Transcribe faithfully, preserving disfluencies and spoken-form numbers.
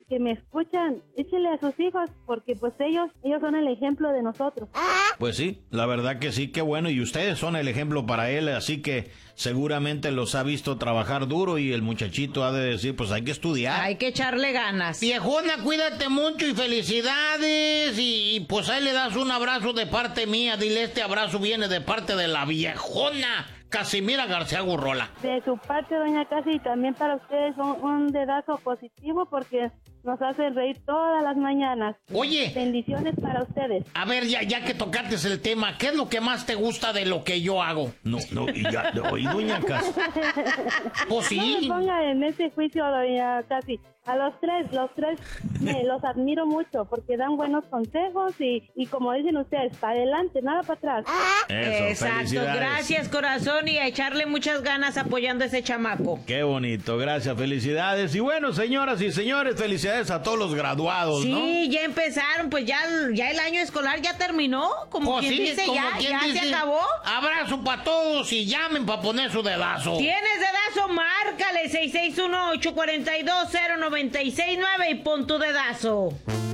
que me escuchan, échele a sus hijos, porque pues ellos, ellos son el ejemplo de nosotros. Pues sí, la verdad que sí, qué bueno, y ustedes son el ejemplo para él, así que seguramente los ha visto trabajar duro y el muchachito ha de decir, pues hay que estudiar. Hay que echarle ganas. Viejona, cuídate mucho y felicidades, y, y pues ahí le das un abrazo de parte mía, dile este abrazo viene de parte de la viejona Casimira García Gurrola. De su parte, doña Casi, y también para ustedes un, un dedazo positivo porque nos hacen reír todas las mañanas. Oye. Bendiciones para ustedes. A ver, ya, ya que tocaste el tema, ¿qué es lo que más te gusta de lo que yo hago? No, no, y ya, oí, doña Casi. Pues sí. No me ponga en ese juicio, doña Casi. A los tres, los tres me los admiro mucho porque dan buenos consejos y, y como dicen ustedes, para adelante, nada para atrás. Eso, exacto, gracias corazón, y a echarle muchas ganas apoyando a ese chamaco. Qué bonito, gracias, felicidades. Y bueno, señoras y señores, felicidades a todos los graduados, sí, ¿no? Sí, ya empezaron, pues ya, ya el año escolar ya terminó, como Pues quien sí, dice, como ya, quien ya dice, se acabó. Abrazo para todos y llamen para poner su dedazo. ¿Tienes dedazo? Márcale seis seis uno, ocho cuatro dos, cero nueve seis nueve y pon tu dedazo.